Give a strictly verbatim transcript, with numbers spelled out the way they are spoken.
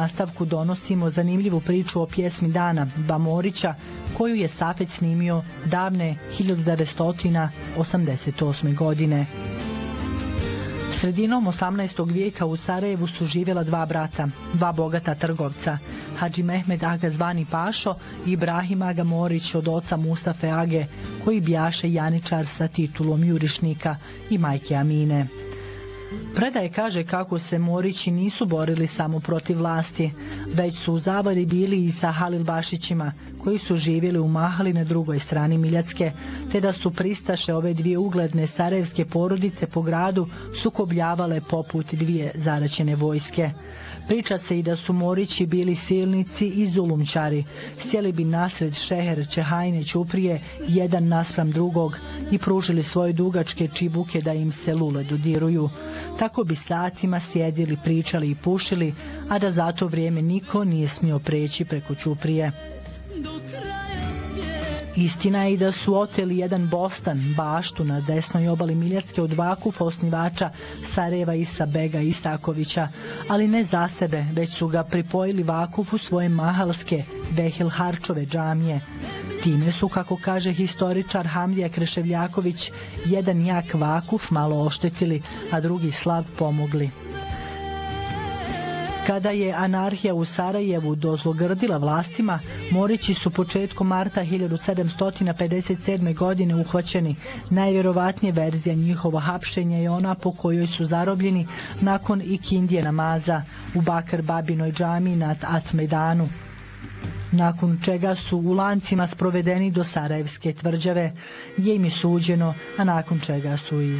nastavku donosimo zanimljivu priču o pjesmi Dana Bamorića, koju je Safet snimio davne hiljadu devetsto osamdeset osme. godine. Sredinom osamnaestog vijeka u Sarajevu su živjela dva brata, dva bogata trgovca, Hadži Mehmed Aga zvani Pašo i Ibrahim Aga Morić od oca Mustafe Age, koji bjaše janičar sa titulom jurišnika i majke Amine. Predaje kaže kako se Morići nisu borili samo protiv vlasti, već su u zavari bili i sa Halilbašićima, koji su živjeli u mahali na drugoj strani Miljacke, te da su pristaše ove dvije ugledne sarajevske porodice po gradu sukobljavale poput dvije zaraćene vojske. Priča se i da su Morići bili silnici i zulumčari, sjeli bi nasred šeher Čehajne ćuprije jedan naspram drugog i pružili svoje dugačke čibuke da im se lule dodiruju. Tako bi satima sjedili, pričali i pušili, a da za to vrijeme niko nije smio preći preko ćuprije. Istina je i da su oteli jedan bostan, baštu na desnoj obali Miljacke od Vakufa, osnivača Sarajeva Isa Bega Istakovića, ali ne za sebe, već su ga pripojili Vakufu svoje mahalske Vehil Harčove džamije. Time su, kako kaže historičar Hamdija Kreševljaković, jedan jak Vakuf malo oštetili, a drugi slab pomogli. Kada je anarhija u Sarajevu dozlogrdila vlastima, Morići su početkom marta hiljadu sedamsto pedeset sedme. godine uhvaćeni. Najvjerovatnije verzija njihova hapšenja je ona po kojoj su zarobljeni nakon ikindije namaza u Bakar Babinoj džami nad Atmejdanu, nakon čega su u lancima sprovedeni do Sarajevske tvrđave, gdje im je suđeno, a nakon čega su iz